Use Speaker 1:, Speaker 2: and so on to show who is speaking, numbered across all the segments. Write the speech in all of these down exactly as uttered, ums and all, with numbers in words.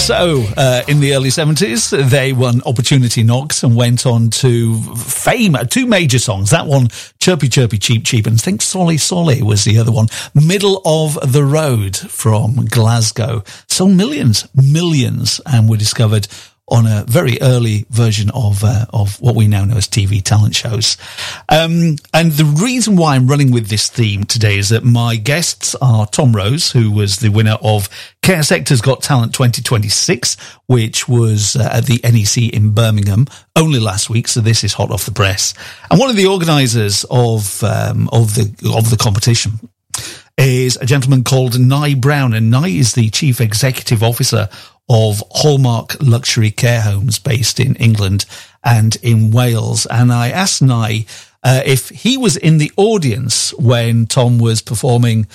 Speaker 1: So, uh, in the early seventies, they won Opportunity Knocks and went on to fame. Two major songs. That one, Chirpy Chirpy Cheep Cheep, and I think Solly Solly was the other one. Middle of the Road from Glasgow. Sold millions, millions, and were discovered on a very early version of uh, of what we now know as T V talent shows. Um, and the reason why I'm running with this theme today is that my guests are Tom Rose, who was the winner of K S Sector's Got Talent twenty twenty-six, which was uh, at the N E C in Birmingham only last week, so this is hot off the press. And one of the organisers of um, of the of the competition is a gentleman called Nye Brown, and Nye is the Chief Executive Officer of Hallmark Luxury Care Homes based in England and in Wales. And I asked Nye uh, if he was in the audience when Tom was performing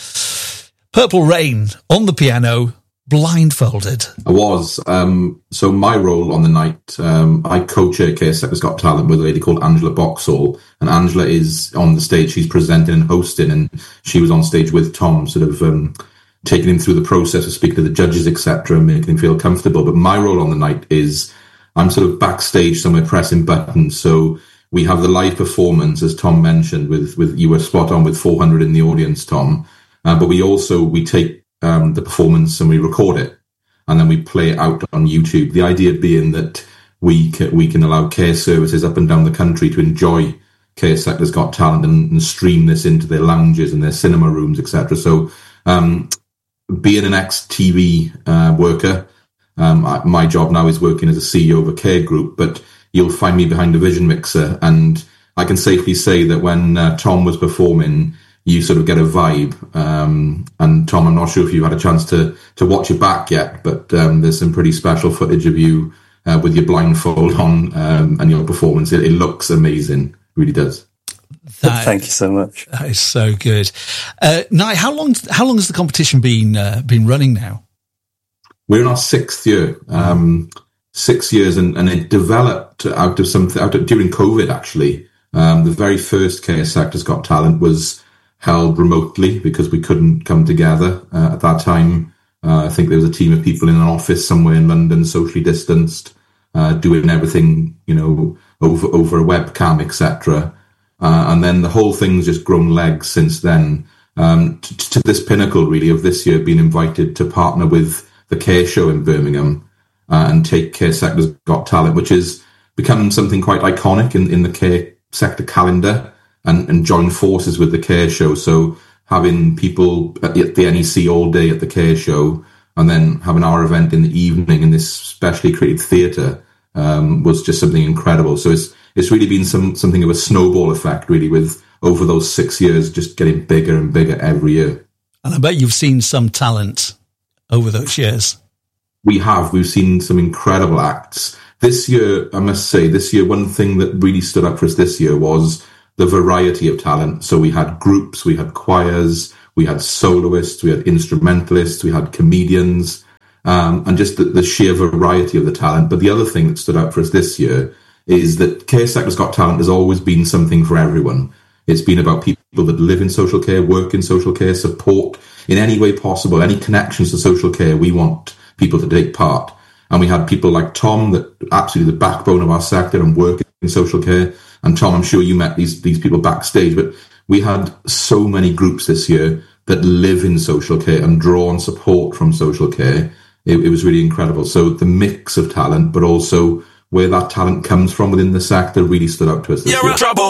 Speaker 1: Purple Rain on the piano, blindfolded.
Speaker 2: I was. Um, so my role on the night, um, I co-chair K S Sector's Got Talent with a lady called Angela Boxall. And Angela is on the stage, she's presenting and hosting, and she was on stage with Tom, sort of um, taking him through the process of speaking to the judges, et cetera, and making him feel comfortable. But my role on the night is I'm sort of backstage somewhere pressing buttons. So we have the live performance, as Tom mentioned, with, with you were spot on with four hundred in the audience, Tom. Uh, but we also, we take um, the performance and we record it, and then we play it out on YouTube. The idea being that we can, we can allow care services up and down the country to enjoy K S Sector's Got Talent and, and stream this into their lounges and their cinema rooms, et cetera. So, um, being an ex-T V uh, worker, um, I, my job now is working as a C E O of a care group, but you'll find me behind the Vision Mixer, and I can safely say that when uh, Tom was performing, you sort of get a vibe. Um, and Tom, I'm not sure if you've had a chance to to watch it back yet, but um, there's some pretty special footage of you uh, with your blindfold on um, and your performance. It, it looks amazing, it really does.
Speaker 3: That, Thank you so much.
Speaker 1: That is so good. Uh, Nye, how long how long has the competition been uh, been running now?
Speaker 2: We're in our sixth year, um, six years, and, and it developed out of something out of, during COVID. Actually, um, the very first K S Sector's Got Talent was held remotely because we couldn't come together uh, at that time. Uh, I think there was a team of people in an office somewhere in London, socially distanced, uh, doing everything, you know, over over a webcam, et cetera. Uh, and then the whole thing's just grown legs since then, um, to, to this pinnacle, really, of this year being invited to partner with the Care Show in Birmingham uh, and take Care Sector's Got Talent, which has become something quite iconic in, in the Care Sector calendar, and, and join forces with the Care Show. So having people at the, at the N E C all day at the Care Show and then having our event in the evening in this specially created theatre um, was just something incredible. So it's It's really been some something of a snowball effect, really, with over those six years just getting bigger and bigger every year.
Speaker 1: And I bet you've seen some talent over those years.
Speaker 2: We have. We've seen some incredible acts. This year, I must say, this year, one thing that really stood out for us this year was the variety of talent. So we had groups, we had choirs, we had soloists, we had instrumentalists, we had comedians, um, and just the, the sheer variety of the talent. But the other thing that stood out for us this year is that K S Sector's Got Talent has always been something for everyone. It's been about people that live in social care, work in social care, support in any way possible, any connections to social care. We want people to take part. And we had people like Tom, that absolutely the backbone of our sector and work in social care. And Tom, I'm sure you met these, these people backstage, but we had so many groups this year that live in social care and draw on support from social care. It, it was really incredible. So the mix of talent, but also where that talent comes from within the sector really stood out to us this year. You're in trouble.